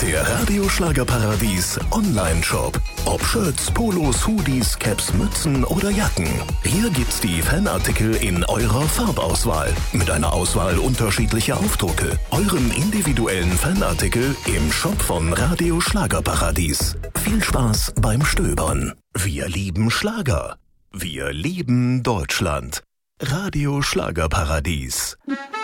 Der Radio Schlagerparadies Online-Shop. Ob Shirts, Polos, Hoodies, Caps, Mützen oder Jacken. Hier gibt's die Fanartikel in eurer Farbauswahl. Mit einer Auswahl unterschiedlicher Aufdrucke. Euren individuellen Fanartikel im Shop von Radio Schlagerparadies. Viel Spaß beim Stöbern. Wir lieben Schlager. Wir lieben Deutschland. Radio Schlagerparadies.